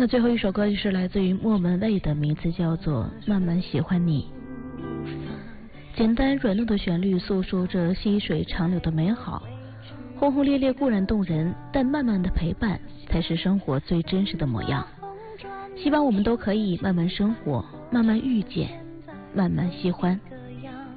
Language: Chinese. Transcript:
那最后一首歌就是来自于莫文蔚的，名字叫做《慢慢喜欢你》。简单软糯的旋律诉说着细水长流的美好，轰轰烈烈固然动人，但慢慢的陪伴才是生活最真实的模样。希望我们都可以慢慢生活，慢慢遇见，慢慢喜欢。